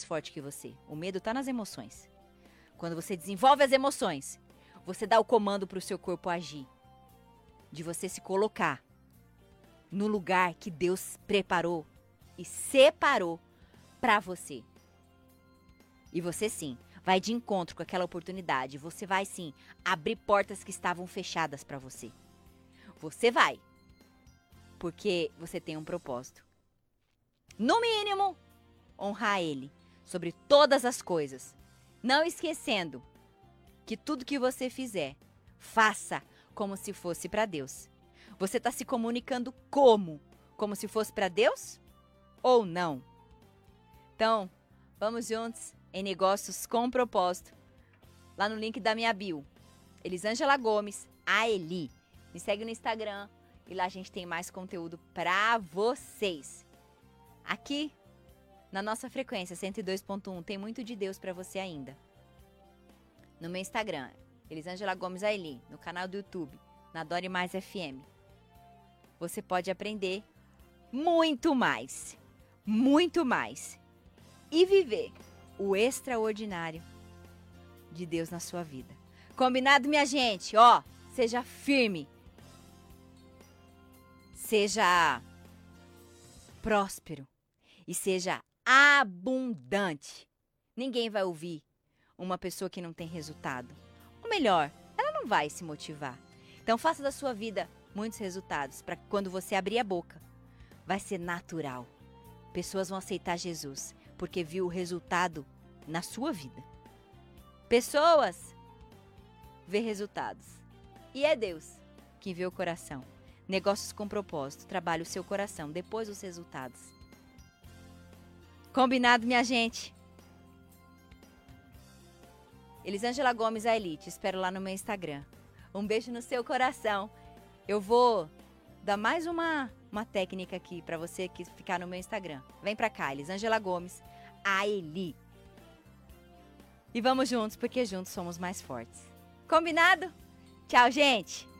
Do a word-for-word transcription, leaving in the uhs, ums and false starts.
mais forte que você. O medo está nas emoções. Quando você desenvolve as emoções, você dá o comando para o seu corpo agir. De você se colocar no lugar que Deus preparou e separou para você. E você sim, vai de encontro com aquela oportunidade. Você vai sim abrir portas que estavam fechadas para você. Você vai. Porque você tem um propósito. No mínimo, honrar Ele sobre todas as coisas. Não esquecendo que tudo que você fizer, faça como se fosse para Deus. Você está se comunicando como? Como se fosse para Deus? Ou não? Então, vamos juntos em negócios com propósito. Lá no link da minha bio. Elisângela Gomes, a Eli. Me segue no Instagram e lá a gente tem mais conteúdo para vocês. Aqui, na nossa frequência cento e dois ponto um, tem muito de Deus para você ainda. No meu Instagram, Elisângela Gomes a Eli. No canal do YouTube, na Adore Mais F M. Você pode aprender muito mais. Muito mais. E viver o extraordinário de Deus na sua vida. Combinado, minha gente? Ó, seja firme. Seja próspero. E seja abundante. Ninguém vai ouvir uma pessoa que não tem resultado. Ou melhor, ela não vai se motivar. Então faça da sua vida muitos resultados para que quando você abrir a boca, vai ser natural. Pessoas vão aceitar Jesus porque viu o resultado na sua vida. Pessoas vê resultados. E é Deus que vê o coração. Negócios com propósito. Trabalhe o seu coração, depois os resultados. Combinado, minha gente? Elisângela Gomes, a Eli. Te espero lá no meu Instagram. Um beijo no seu coração. Eu vou dar mais uma, uma técnica aqui para você que ficar no meu Instagram. Vem pra cá, Elisângela Gomes, a Eli. E vamos juntos, porque juntos somos mais fortes. Combinado? Tchau, gente!